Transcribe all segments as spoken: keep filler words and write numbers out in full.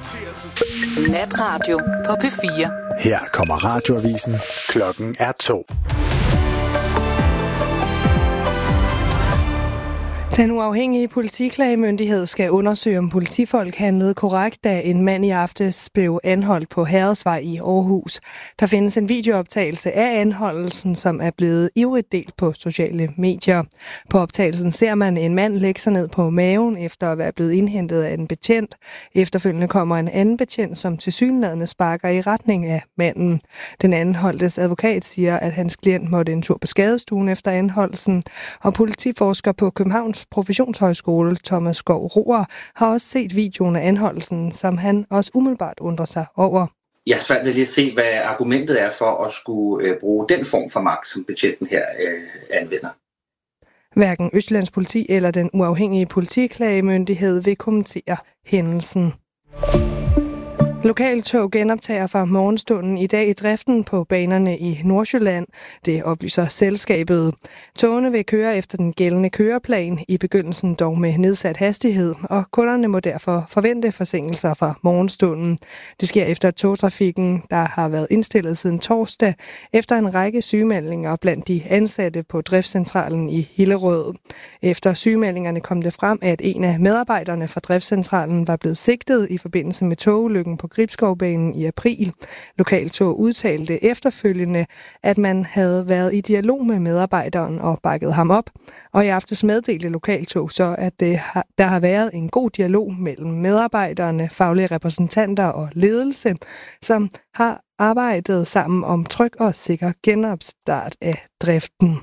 Natradio på P fire. Her kommer radioavisen. Klokken er to. Den uafhængige politiklagemyndighed skal undersøge, om politifolk handlede korrekt, da en mand i aftes blev anholdt på Herredsvej i Aarhus. Der findes en videooptagelse af anholdelsen, som er blevet ivrigt delt på sociale medier. På optagelsen ser man en mand lægge sig ned på maven efter at være blevet indhentet af en betjent. Efterfølgende kommer en anden betjent, som tilsyneladende sparker i retning af manden. Den anholdtes advokat siger, at hans klient måtte en tur på skadestuen efter anholdelsen, og politiforsker på Københavns Professionshøjskole, Thomas Skov Roer, har også set videoen af anholdelsen, som han også umiddelbart undrer sig over. Jeg har svært ved lige at se, hvad argumentet er for at skulle øh, bruge den form for magt, som betjenten her øh, anvender. Hverken Østjyllands Politi eller den uafhængige politiklagemyndighed vil kommentere hændelsen. Lokaltog genoptager fra morgenstunden i dag i driften på banerne i Nordsjælland. Det oplyser selskabet. Togene vil køre efter den gældende køreplan, i begyndelsen dog med nedsat hastighed, og kunderne må derfor forvente forsinkelser fra morgenstunden. Det sker efter togtrafikken, der har været indstillet siden torsdag, efter en række sygemeldinger blandt de ansatte på driftscentralen i Hillerød. Efter sygemeldingerne kom det frem, at en af medarbejderne fra driftscentralen var blevet sigtet i forbindelse med togulykken på Gribskovbanen i april. Lokaltog udtalte efterfølgende, at man havde været i dialog med medarbejderen og bakket ham op. Og i aftes meddelte Lokaltog så, at det har, der har været en god dialog mellem medarbejderne, faglige repræsentanter og ledelse, som har arbejdet sammen om tryg og sikker genopstart af driften.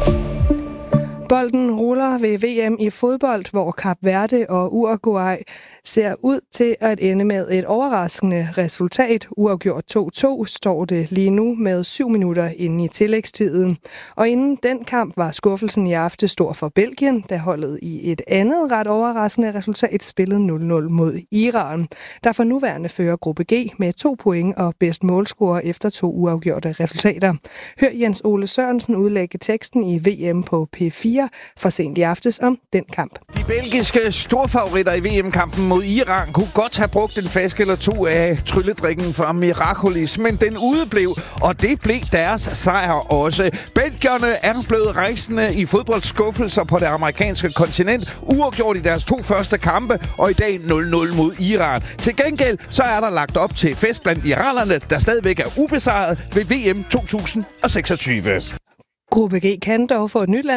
Bolden ruller ved V M i fodbold, hvor Kap Verde og Uruguay ser ud til at ende med et overraskende resultat. Uafgjort to to står det lige nu med syv minutter inde i tillægstiden. Og inden den kamp var skuffelsen i aften stor for Belgien, der holdet i et andet ret overraskende resultat spillede nul nul mod Iran, der for nuværende fører gruppe G med to point og bedst målscorer efter to uafgjorte resultater. Hør Jens Ole Sørensen udlægge teksten i V M på P fire for sent i aftes om den kamp. De belgiske storfavoritter i V M-kampen mod Iran kunne godt have brugt en flaske eller to af trylledrikken fra Miraculis, men den udeblev, og det blev deres sejr også. Belgierne er blevet rejsende i fodboldskuffelser på det amerikanske kontinent, uafgjort i deres to første kampe, og i dag nul nul mod Iran. Til gengæld så er der lagt op til fest blandt iranerne, der stadigvæk er ubesejret ved V M to tusind seksogtyve. Gruppe G kan dog få et nyt land